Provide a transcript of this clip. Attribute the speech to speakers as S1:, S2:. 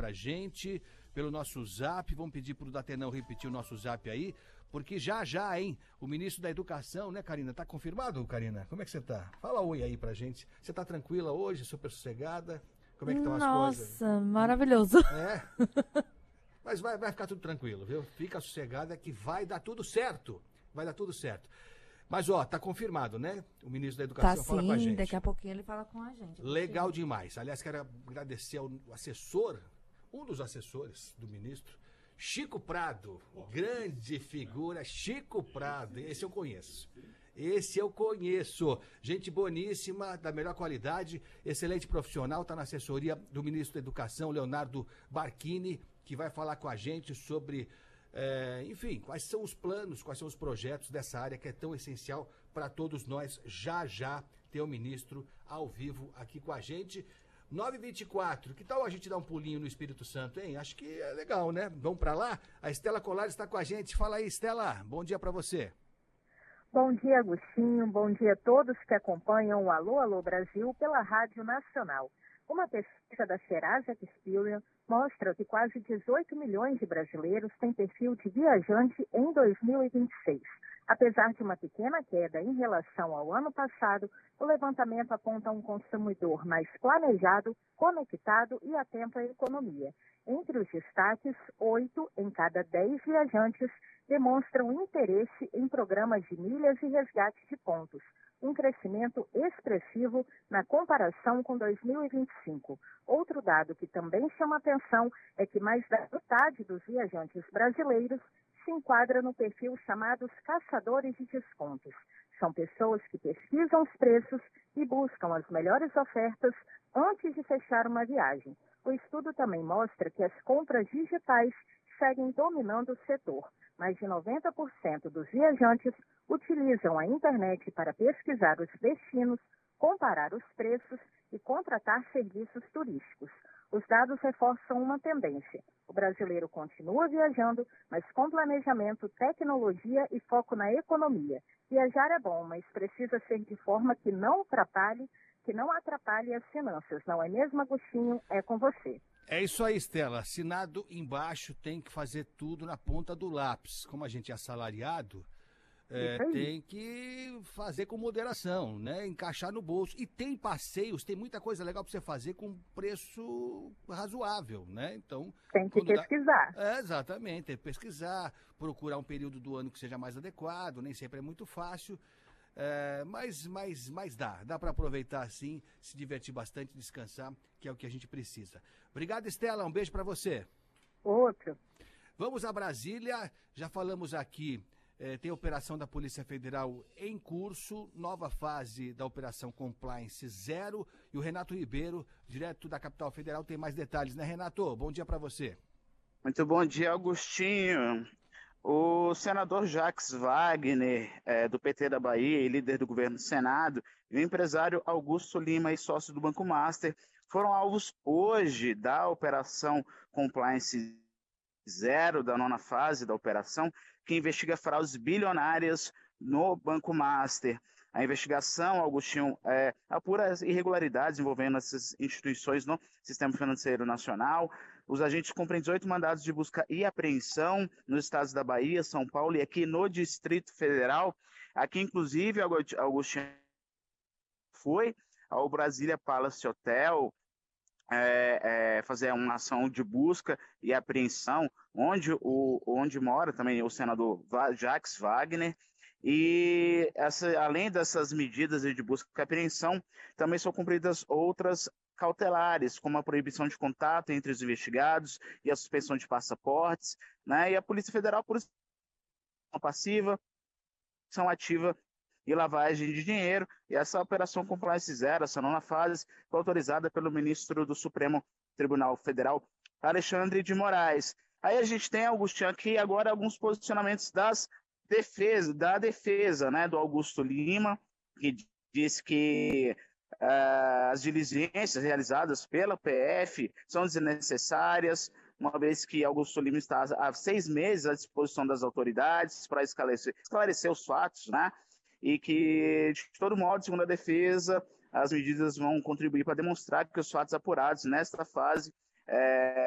S1: pra gente, pelo nosso zap. Vamos pedir pro Datenão repetir o nosso zap aí, porque já, hein, o ministro da Educação, né, Karina? Tá confirmado, Karina? Como é que você tá? Fala oi aí pra gente. Você tá tranquila hoje, super sossegada? Como é que estão as coisas?
S2: Nossa, maravilhoso.
S1: É? Mas vai ficar tudo tranquilo, viu? Fica sossegada que vai dar tudo certo. Vai dar tudo certo. Mas, ó, tá confirmado, né? O ministro da
S2: Tá
S1: Educação fala com a
S2: sim,
S1: gente.
S2: daqui a pouquinho ele fala com a gente.
S1: Legal demais. Aliás, quero agradecer ao assessor, um dos assessores do ministro, Chico Prado. Grande figura, Chico Prado. Esse eu conheço. Gente boníssima, da melhor qualidade, excelente profissional, está na assessoria do ministro da Educação, Leonardo Barchini, que vai falar com a gente sobre, enfim, quais são os planos, quais são os projetos dessa área que é tão essencial para todos nós. Já ter o ministro ao vivo aqui com a gente. 9h24, que tal a gente dar um pulinho no Espírito Santo, hein? Acho que é legal, né? Vamos para lá? A Estela Colares está com a gente. Fala aí, Estela. Bom dia para você.
S3: Bom dia, Agostinho. Bom dia a todos que acompanham o Alô, Alô Brasil pela Rádio Nacional. Uma pesquisa da Serasa Experian mostra que quase 18 milhões de brasileiros têm perfil de viajante em 2026. Apesar de uma pequena queda em relação ao ano passado, o levantamento aponta um consumidor mais planejado, conectado e atento à economia. Entre os destaques, 8 em cada 10 viajantes demonstram interesse em programas de milhas e resgate de pontos, um crescimento expressivo na comparação com 2025. Outro dado que também chama atenção é que mais da metade dos viajantes brasileiros se enquadra no perfil chamados caçadores de descontos. São pessoas que pesquisam os preços e buscam as melhores ofertas antes de fechar uma viagem. O estudo também mostra que as compras digitais seguem dominando o setor. Mais de 90% dos viajantes utilizam a internet para pesquisar os destinos, comparar os preços e contratar serviços turísticos. Os dados reforçam uma tendência. O brasileiro continua viajando, mas com planejamento, tecnologia e foco na economia. Viajar é bom, mas precisa ser de forma que não atrapalhe as finanças. Não é mesmo, Agostinho? É com você.
S1: É isso aí, Estela. Assinado embaixo, tem que fazer tudo na ponta do lápis. Como a gente é assalariado, tem que fazer com moderação, né? Encaixar no bolso. E tem passeios, tem muita coisa legal para você fazer com preço razoável, né? Então,
S3: tem que pesquisar.
S1: Exatamente, tem que pesquisar, procurar um período do ano que seja mais adequado, nem sempre é muito fácil. Mas dá para aproveitar assim, se divertir bastante, descansar, que é o que a gente precisa. Obrigado, Estela, um beijo para você.
S3: Outro.
S1: Vamos a Brasília, já falamos aqui, tem a operação da Polícia Federal em curso, nova fase da Operação Compliance Zero, e o Renato Ribeiro, direto da Capital Federal, tem mais detalhes, né, Renato? Bom dia para você.
S4: Muito bom dia, Agostinho. O senador Jacques Wagner, do PT da Bahia e líder do governo do Senado, e o empresário Augusto Lima e sócio do Banco Master, foram alvos hoje da Operação Compliance Zero, da nona fase da operação, que investiga fraudes bilionárias no Banco Master. A investigação, Augustinho, apura irregularidades envolvendo essas instituições no sistema financeiro nacional. Os agentes cumprem 18 mandados de busca e apreensão nos estados da Bahia, São Paulo e aqui no Distrito Federal. Aqui, inclusive, Augustinho foi ao Brasília Palace Hotel fazer uma ação de busca e apreensão, onde mora também o senador Jacques Wagner. E além dessas medidas de busca e apreensão, também são cumpridas outras cautelares, como a proibição de contato entre os investigados e a suspensão de passaportes, né? E a Polícia Federal, por passiva, ação ativa e lavagem de dinheiro. E essa Operação Compliance Zero, essa nona fase, foi autorizada pelo ministro do Supremo Tribunal Federal, Alexandre de Moraes. Aí a gente tem, Augustinho, aqui agora alguns posicionamentos da defesa, né, do Augusto Lima, que diz que as diligências realizadas pela PF são desnecessárias, uma vez que Augusto Lima está há 6 meses à disposição das autoridades para esclarecer os fatos, né? E que, de todo modo, segundo a defesa, as medidas vão contribuir para demonstrar que os fatos apurados nesta fase